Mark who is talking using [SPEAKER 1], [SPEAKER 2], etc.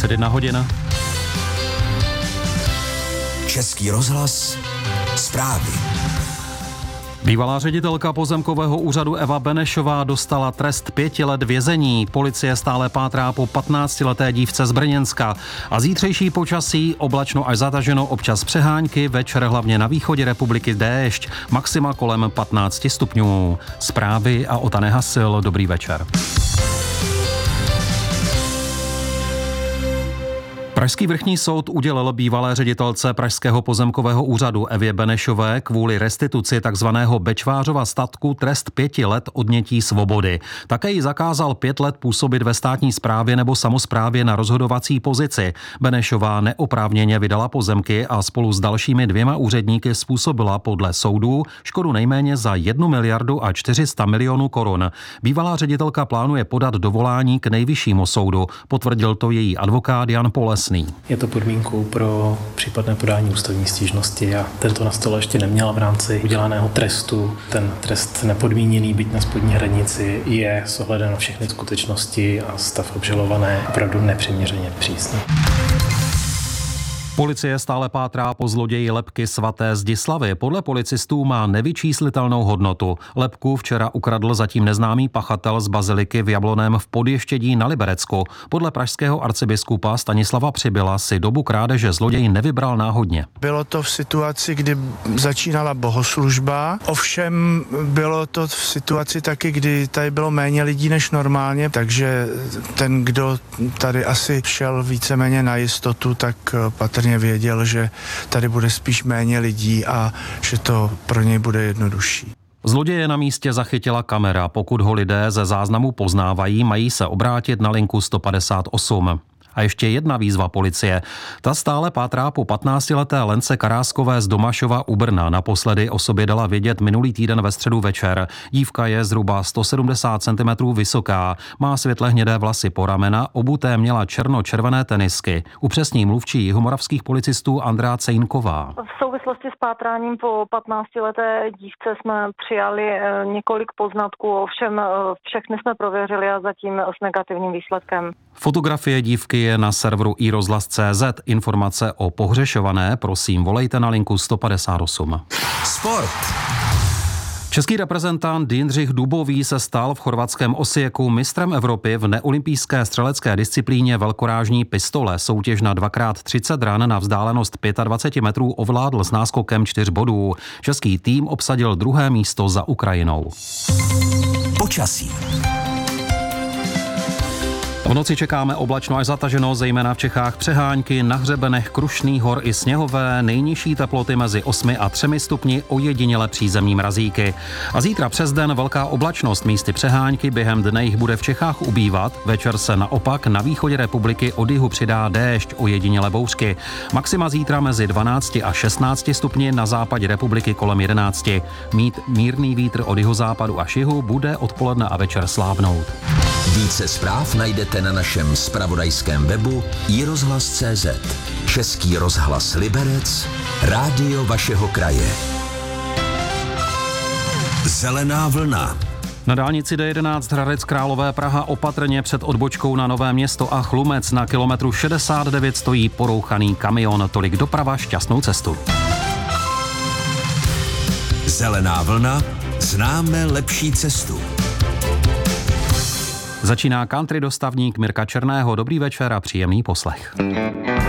[SPEAKER 1] 21 hodin.
[SPEAKER 2] Český rozhlas, zprávy.
[SPEAKER 1] Bývalá ředitelka pozemkového úřadu Eva Benešová dostala trest 5 let vězení. Policie stále pátrá po 15leté dívce z Brněnska. A zítřejší počasí, oblačno až zataženo, občas přehánky, večer hlavně na východě republiky déšť, maxima kolem 15 stupňů. Zprávy a Ota Nehasil, dobrý večer. Pražský vrchní soud udělil bývalé ředitelce Pražského pozemkového úřadu Evě Benešové kvůli restituci takzvaného Bečvářova statku trest 5 let odnětí svobody. Také jí zakázal 5 let působit ve státní správě nebo samosprávě na rozhodovací pozici. Benešová neoprávněně vydala pozemky a spolu s dalšími 2 úředníky způsobila podle soudů škodu nejméně za 1 miliardu a 400 milionů korun. Bývalá ředitelka plánuje podat dovolání k nejvyššímu soudu. Potvrdil to její advokát Jan Polesný.
[SPEAKER 3] Je to podmínkou pro případné podání ústavní stížnosti a tento na stole ještě neměla v rámci udělaného trestu. Ten trest nepodmíněný, byť na spodní hranici, je s ohledem na všechny skutečnosti a stav obžalované opravdu nepřiměřeně přísný.
[SPEAKER 1] Policie stále pátrá po zloději lebky svaté Zdislavy. Podle policistů má nevyčíslitelnou hodnotu. Lebku včera ukradl zatím neznámý pachatel z baziliky v Jablonném v Podještědí na Liberecku. Podle pražského arcibiskupa Stanislava Přibyla si dobu krádeže zloděj nevybral náhodně.
[SPEAKER 4] Bylo to v situaci, kdy začínala bohoslužba, ovšem bylo to v situaci taky, kdy tady bylo méně lidí než normálně, takže ten, kdo tady asi šel víceméně na jistotu, tak patrně věděl, že tady bude spíš méně lidí a že to pro něj bude jednodušší.
[SPEAKER 1] Zloděje na místě zachytila kamera. Pokud ho lidé ze záznamu poznávají, mají se obrátit na linku 158. A ještě jedna výzva policie. Ta stále pátrá po 15leté Lence Karáskové z Domašova u Brna. Naposledy o sobě dala vědět minulý týden ve středu večer. Dívka je zhruba 170 cm vysoká, má světle hnědé vlasy po ramena, obuté měla černo-červené tenisky. Upřesní mluvčí jihomoravských policistů Andrea Cejnková.
[SPEAKER 5] V souvislosti s pátráním po 15leté dívce jsme přijali několik poznatků, ovšem všechny jsme prověřili a zatím s negativním výsledkem.
[SPEAKER 1] Fotografie dívky je na serveru iRozhlas.cz. Informace o pohřešované, prosím, volejte na linku 158.
[SPEAKER 2] Sport.
[SPEAKER 1] Český reprezentant Jindřich Dubový se stal v chorvatském Osijeku mistrem Evropy v neolympijské střelecké disciplíně velkorážní pistole. Soutěž na 2x30 ran na vzdálenost 25 metrů ovládl s náskokem 4 bodů. Český tým obsadil 2. místo za Ukrajinou.
[SPEAKER 2] Počasí.
[SPEAKER 1] V noci čekáme oblačno až zataženo, zejména v Čechách přehánky, na hřebenech Krušných hor i sněhové, nejnižší teploty mezi 8 a 3 stupni, ojediněle přízemní mrazíky. A zítra přes den velká oblačnost, místy přehánky, během dne jich bude v Čechách ubývat, večer se naopak na východě republiky od jihu přidá déšť, ojediněle bouřky. Maxima zítra mezi 12 a 16 stupni, na západě republiky kolem 11. Mírný vítr od jihozápadu až jihu bude odpoledne a večer slábnout.
[SPEAKER 2] Více zpráv najdete na našem zpravodajském webu iRozhlas.cz. Český rozhlas Liberec, rádio vašeho kraje. Zelená vlna.
[SPEAKER 1] Na dálnici D11 Hradec Králové Praha opatrně před odbočkou na Nové Město a Chlumec na kilometru 69 stojí porouchaný kamion. Tolik doprava, šťastnou cestu.
[SPEAKER 2] Zelená vlna, známe lepší cestu.
[SPEAKER 1] Začíná country dostavník Mirka Černého. Dobrý večer a příjemný poslech.